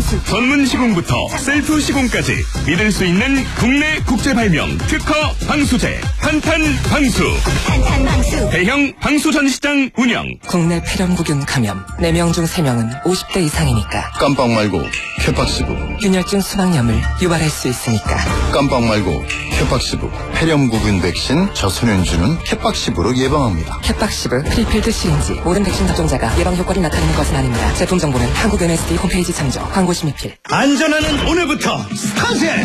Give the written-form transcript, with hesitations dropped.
방수. 전문 시공부터 셀프 시공까지 믿을 수 있는 국내 국제 발명 특허 방수제 탄탄방수. 탄탄방수. 대형 방수 전시장 운영. 국내 폐렴구균 감염 4명 중 3명은 50대 이상이니까. 깜빡 말고 케팍시브. 균열증 수막염을 유발할 수 있으니까. 깜빡 말고 케팍시브. 폐렴구균 백신 저소년주는 케팍시브로 예방합니다. 케팍시브 프리필드 시린지. 모든 백신 접종자가 예방 효과를 나타내는 것은 아닙니다. 제품 정보는 한국 MSD 홈페이지 참조. 광고 심의필. 안전하는 오늘부터 스타제